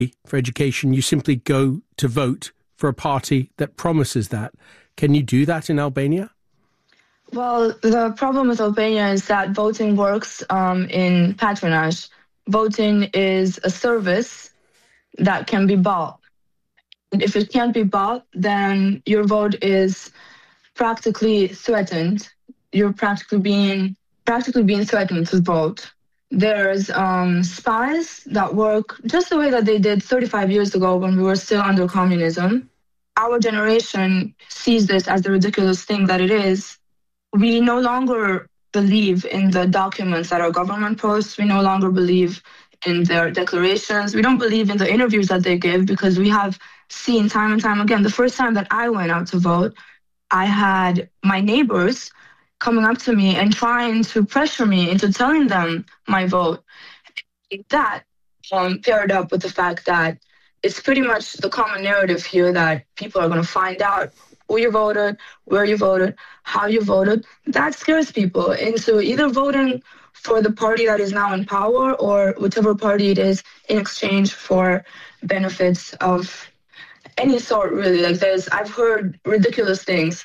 for education, you simply go to vote for a party that promises that. Can you do that in Albania? Well, the problem with Albania is that voting works in patronage. Voting is a service that can be bought. And if it can't be bought, then your vote is practically threatened. You're practically being threatened to vote. There's spies that work just the way that they did 35 years ago when we were still under communism. Our generation sees this as the ridiculous thing that it is. We no longer believe in the documents that our government posts. We no longer believe in their declarations. We don't believe in the interviews that they give because we have seen time and time again. The first time that I went out to vote, I had my neighbors coming up to me and trying to pressure me into telling them my vote. That paired up with the fact that it's pretty much the common narrative here that people are going to find out who you voted, where you voted, how you voted. That scares people into either voting for the party that is now in power or whichever party it is in exchange for benefits of any sort, really. I've heard ridiculous things.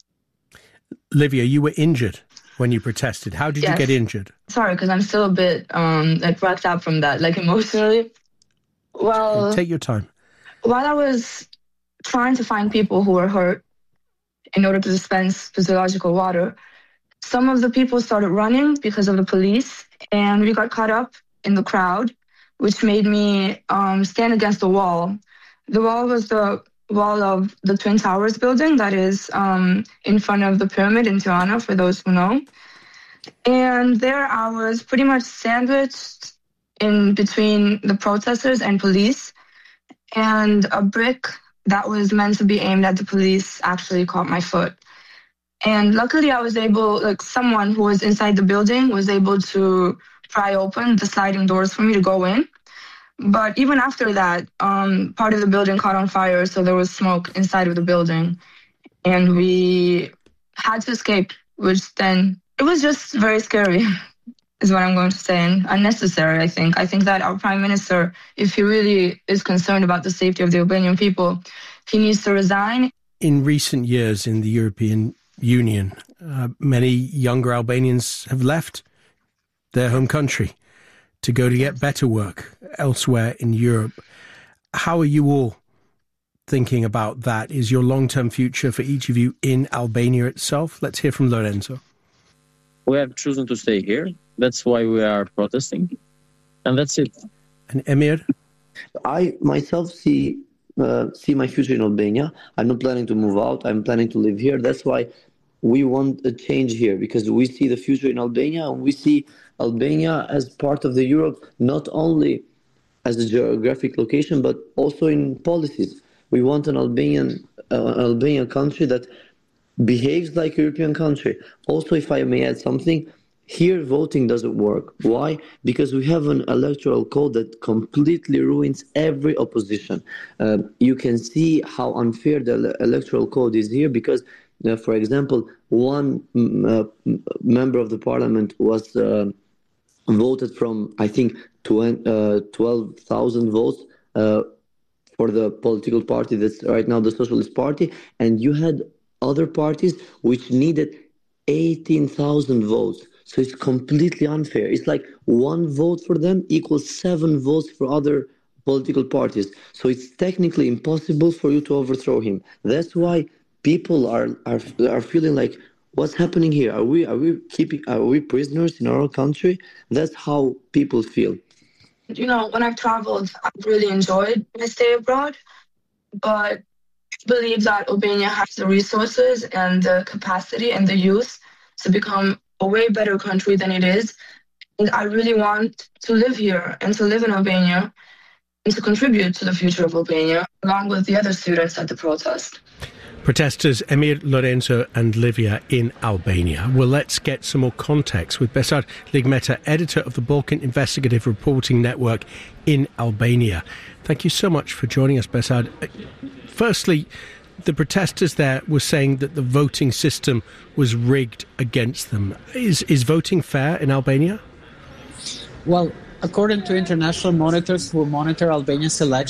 Livia, you were injured when you protested. How did you get injured? Sorry, because I'm still a bit wrecked up from that, emotionally. Well, okay, take your time. While I was trying to find people who were hurt in order to dispense physiological water, some of the people started running because of the police, and we got caught up in the crowd, which made me stand against the wall. The wall was the wall of the Twin Towers building that is in front of the pyramid in Tirana, for those who know. And there I was pretty much sandwiched in between the protesters and police, and a brick that was meant to be aimed at the police actually caught my foot. And luckily I was able, someone who was inside the building was able to pry open the sliding doors for me to go in. But even after that, part of the building caught on fire, so there was smoke inside of the building. And we had to escape, which then, it was just very scary, is what I'm going to say, and unnecessary, I think. I think that our Prime Minister, if he really is concerned about the safety of the Albanian people, he needs to resign. In recent years in the European Union, many younger Albanians have left their home country to go to get better work elsewhere in Europe. How are you all thinking about that? Is your long-term future for each of you in Albania itself? Let's hear from Lorenzo. We have chosen to stay here. That's why we are protesting. And that's it. And Emir? I myself see my future in Albania. I'm not planning to move out. I'm planning to live here. That's why we want a change here, because we see the future in Albania, and we see Albania as part of the Europe, not only as a geographic location, but also in policies. We want an Albanian country that behaves like a European country. Also, if I may add something, here voting doesn't work. Why? Because we have an electoral code that completely ruins every opposition. You can see how unfair the electoral code is here, because for example, one member of the parliament was voted from, I think, 12,000 votes for the political party that's right now the Socialist Party, and you had other parties which needed 18,000 votes. So it's completely unfair. It's like one vote for them equals 7 votes for other political parties. So it's technically impossible for you to overthrow him. That's why people are feeling like, what's happening here? Are we prisoners in our country? That's how people feel. When I've traveled, I've really enjoyed my stay abroad, but I believe that Albania has the resources and the capacity and the youth to become a way better country than it is. And I really want to live here and to live in Albania and to contribute to the future of Albania, along with the other students at the protest. Protesters Emir, Lorenzo and Livia in Albania. Well, let's get some more context with Besart Ligmeta, editor of the Balkan Investigative Reporting Network in Albania. Thank you so much for joining us, Besart. Firstly, the protesters there were saying that the voting system was rigged against them. Is voting fair in Albania? Well, According to international monitors who monitor Albania's election,